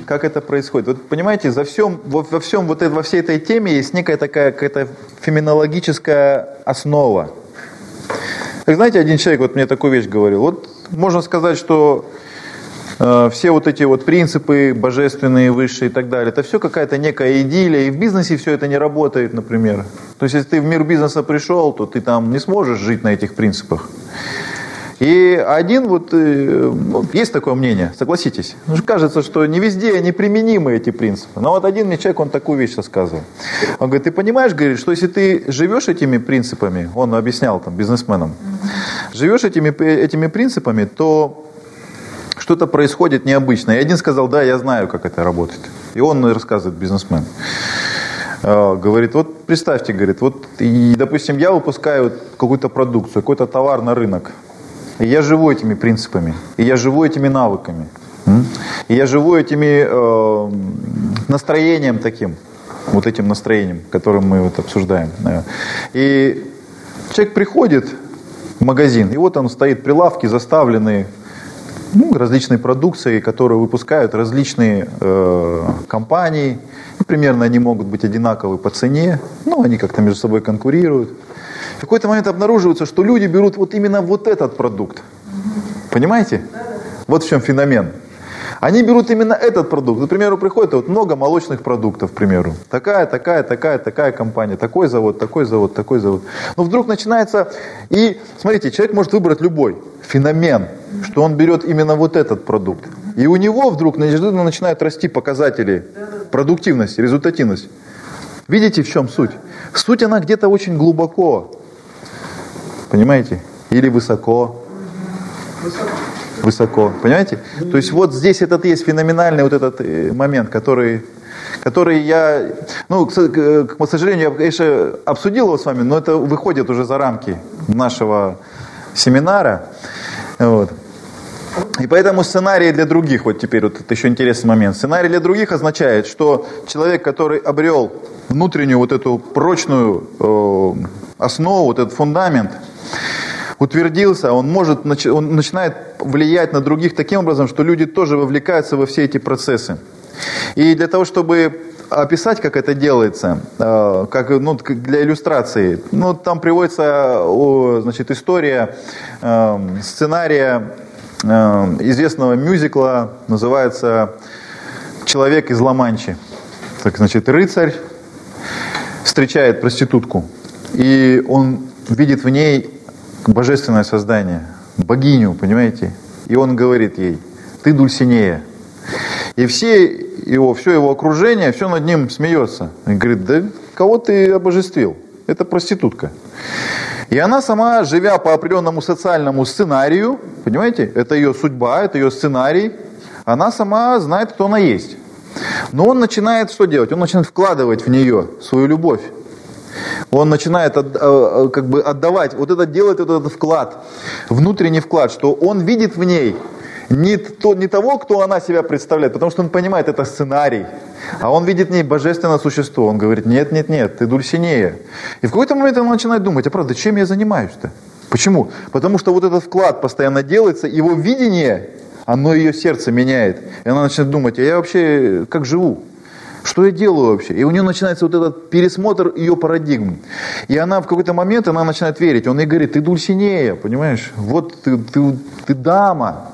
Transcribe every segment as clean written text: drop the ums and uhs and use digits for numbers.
как это происходит. Вот понимаете, во всей этой теме есть некая такая какая-то феноменологическая основа. Как знаете, один человек вот мне такую вещь говорил. Вот можно сказать, что все вот эти вот принципы божественные, высшие и так далее, это все какая-то некая идиллия, и в бизнесе все это не работает, например. То есть, если ты в мир бизнеса пришел, то ты там не сможешь жить на этих принципах. И один есть такое мнение, согласитесь. Кажется, что не везде неприменимы эти принципы. Но вот один мне человек, он такую вещь рассказывал. Он говорит, ты понимаешь, говорит, что если ты живешь этими принципами, он объяснял там бизнесменам, живешь этими принципами, то что-то происходит необычное. И один сказал, да, я знаю, как это работает. И он рассказывает, бизнесмен. Говорит, вот представьте, говорит, вот, и, допустим, я выпускаю какую-то продукцию, какой-то товар на рынок. И я живу этими принципами, и я живу этими навыками, и я живу этими настроением таким, вот этим настроением, которым мы вот обсуждаем. И человек приходит в магазин, и вот он стоит, прилавки заставлены различной продукцией, которую выпускают различные компании. И примерно они могут быть одинаковы по цене, они как-то между собой конкурируют. В какой-то момент обнаруживается, что люди берут вот именно вот этот продукт. Понимаете? Вот в чем феномен. Они берут именно этот продукт. К примеру, приходит вот много молочных продуктов, к примеру. Такая компания, такой завод. Но вдруг начинается... И, смотрите, человек может выбрать любой феномен, что он берет именно вот этот продукт. И у него вдруг неожиданно начинают расти показатели продуктивности, результативности. Видите, в чем суть? Суть, она где-то очень глубоко. Понимаете? Или высоко. Высоко. Понимаете? То есть вот здесь есть феноменальный вот этот момент, который я, к сожалению, я, конечно, обсудил его с вами, но это выходит уже за рамки нашего семинара. Вот. И поэтому сценарий для других, вот теперь вот это еще интересный момент. Сценарий для других означает, что человек, который обрел внутреннюю вот эту прочную основу, вот этот фундамент, утвердился, он начинает влиять на других таким образом, что люди тоже вовлекаются во все эти процессы. И для того, чтобы описать, как это делается, для иллюстрации, там приводится история сценария известного мюзикла, называется «Человек из Ла-Манчи». Рыцарь встречает проститутку, и он видит в ней божественное создание, богиню, понимаете? И он говорит ей, ты Дульсинея. И все его окружение, все над ним смеется. И говорит, да кого ты обожествил? Это проститутка. И она сама, живя по определенному социальному сценарию, понимаете, это ее судьба, это ее сценарий, она сама знает, кто она есть. Но он начинает что делать? Он начинает вкладывать в нее свою любовь. Он начинает отдавать, делает этот вклад, внутренний вклад, что он видит в ней не того, кто она себя представляет, потому что он понимает, это сценарий, а он видит в ней божественное существо. Он говорит, нет, ты Дульсинея. И в какой-то момент он начинает думать, а правда, чем я занимаюсь-то? Почему? Потому что вот этот вклад постоянно делается, его видение, оно ее сердце меняет. И она начинает думать, а я вообще как живу? Что я делаю вообще? И у нее начинается вот этот пересмотр ее парадигм. И она в какой-то момент, она начинает верить. Он ей говорит, ты Дульсинея, понимаешь? Вот ты дама.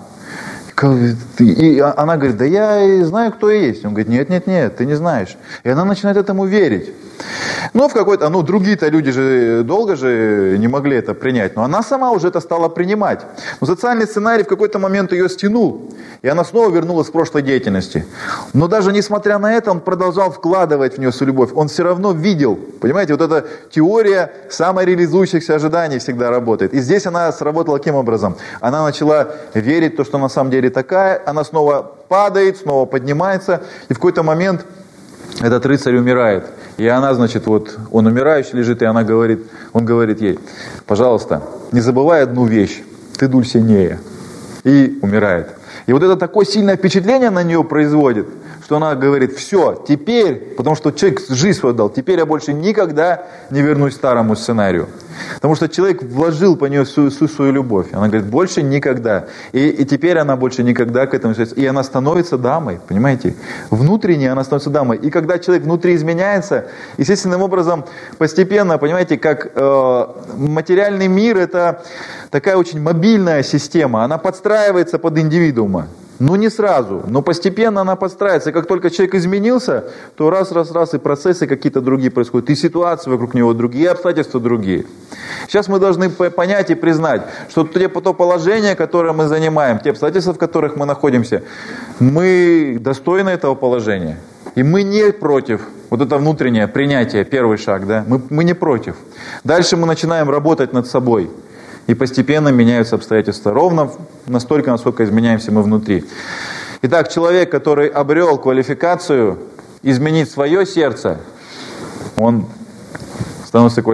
И она говорит, да я знаю, кто я есть. Он говорит, нет, ты не знаешь. И она начинает этому верить. Но другие-то люди же долго же не могли это принять. Но она сама уже это стала принимать. Но социальный сценарий в какой-то момент ее стянул. И она снова вернулась к прошлой деятельности. Но даже несмотря на это, он продолжал вкладывать в нее свою любовь. Он все равно видел. Понимаете, вот эта теория самореализующихся ожиданий всегда работает. И здесь она сработала каким образом? Она начала верить в то, что на самом деле такая. Она снова падает, снова поднимается. И в какой-то момент этот рыцарь умирает. И она, он умирающий лежит, и он говорит ей, пожалуйста, не забывай одну вещь, ты Дульсинея. И умирает. И вот это такое сильное впечатление на нее производит, что она говорит, все, теперь, потому что человек жизнь свою дал, теперь я больше никогда не вернусь к старому сценарию. Потому что человек вложил по нее всю свою любовь. Она говорит, больше никогда. И теперь она больше никогда к этому не относится. И она становится дамой, понимаете? Внутренне она становится дамой. И когда человек внутри изменяется, естественным образом, постепенно, понимаете, как материальный мир — это такая очень мобильная система. Она подстраивается под индивидуума. Ну, не сразу, но постепенно она подстраивается. И как только человек изменился, то раз, и процессы какие-то другие происходят, и ситуации вокруг него другие, и обстоятельства другие. Сейчас мы должны понять и признать, что то положение, которое мы занимаем, те обстоятельства, в которых мы находимся, мы достойны этого положения. И мы не против. Вот это внутреннее принятие, первый шаг, да? Мы не против. Дальше мы начинаем работать над собой. И постепенно меняются обстоятельства. Ровно настолько, насколько изменяемся мы внутри. Итак, человек, который обрел квалификацию изменить свое сердце, он становится